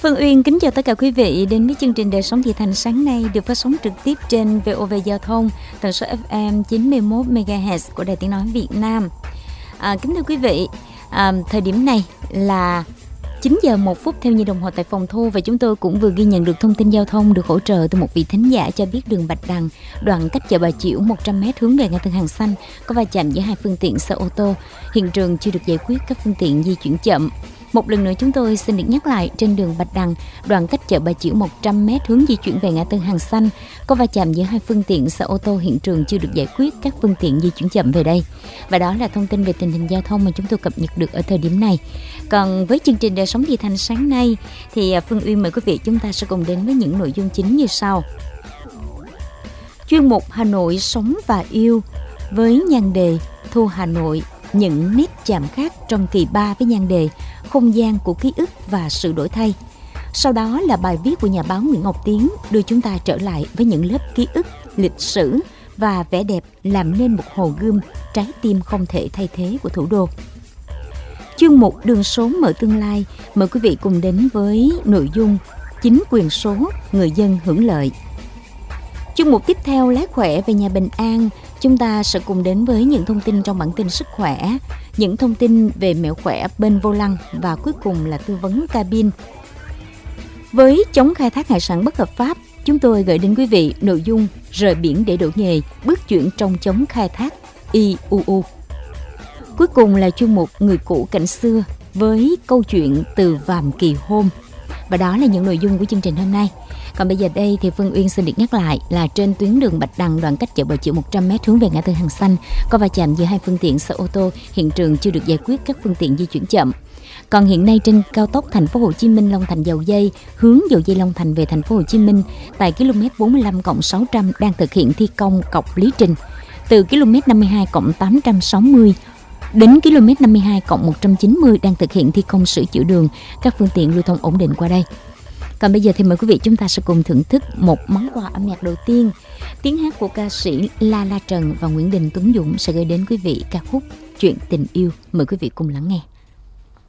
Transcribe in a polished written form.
Phương Uyên kính chào tất cả quý vị đến với chương trình Đời Sống Thị Thành sáng nay được phát sóng trực tiếp trên VOV Giao thông, tần số FM 91 MHz của Đài Tiếng Nói Việt Nam. Kính thưa quý vị, thời điểm này là 9 giờ 1 phút theo như đồng hồ tại phòng thu, và chúng tôi cũng vừa ghi nhận được thông tin giao thông được hỗ trợ từ một vị thính giả cho biết đường Bạch Đằng, đoạn cách chợ Bà Chiểu 100m hướng về ngã tư Hàng Xanh có va chạm giữa hai phương tiện xe ô tô. Hiện trường chưa được giải quyết, các phương tiện di chuyển chậm. Một lần nữa chúng tôi xin được nhắc lại, trên đường Bạch Đằng, đoạn cách chợ Bà Chiểu 100m hướng di chuyển về ngã tư Hàng Xanh có va chạm giữa hai phương tiện xe ô tô, hiện trường chưa được giải quyết, các phương tiện di chuyển chậm về đây. Và đó là thông tin về tình hình giao thông mà chúng tôi cập nhật được ở thời điểm này. Còn với chương trình Đời Sống Thị Thành sáng nay thì Phương Uyên mời quý vị chúng ta sẽ cùng đến với những nội dung chính như sau. Chuyên mục Hà Nội Sống và Yêu với nhan đề Thu Hà Nội, những nét chạm khác trong kỳ 3 với nhan đề Không gian của ký ức và sự đổi thay. Sau đó là bài viết của nhà báo Nguyễn Ngọc Tiến đưa chúng ta trở lại với những lớp ký ức, lịch sử và vẻ đẹp làm nên một hồ gươm, trái tim không thể thay thế của thủ đô. Chuyên mục Đường số mở tương lai mời quý vị cùng đến với nội dung Chính quyền số, người dân hưởng lợi. Chuyên mục tiếp theo Lái khỏe về nhà bình an, chúng ta sẽ cùng đến với những thông tin trong bản tin sức khỏe, những thông tin về mẹo khỏe bên vô lăng và cuối cùng là tư vấn cabin. Với chống khai thác hải sản bất hợp pháp, chúng tôi gửi đến quý vị nội dung rời biển để đổi nghề, bước chuyển trong chống khai thác IUU. Cuối cùng là chuyên mục Người cũ cảnh xưa với câu chuyện từ Vàm Kỳ Hôm. Và đó là những nội dung của chương trình hôm nay. Còn bây giờ đây thì Phương Uyên xin được nhắc lại là trên tuyến đường Bạch Đằng, đoạn cách chợ Bà Chiểu 100m hướng về ngã tư Hàng Xanh có va chạm giữa hai phương tiện xe ô tô, hiện trường chưa được giải quyết, các phương tiện di chuyển chậm. Còn hiện nay trên cao tốc Thành phố Hồ Chí Minh Long Thành Dầu Giây hướng Dầu Giây Long Thành về Thành phố Hồ Chí Minh tại km 45+600 đang thực hiện thi công cọc Lý Trình. Từ km 52+860 đến km 52+190 đang thực hiện thi công sửa chữa đường, các phương tiện lưu thông ổn định qua đây. Còn bây giờ thì mời quý vị chúng ta sẽ cùng thưởng thức một món quà âm nhạc đầu tiên. Tiếng hát của ca sĩ La La Trần và Nguyễn Đình Tuấn Dũng sẽ gửi đến quý vị ca khúc Chuyện Tình Yêu. Mời quý vị cùng lắng nghe.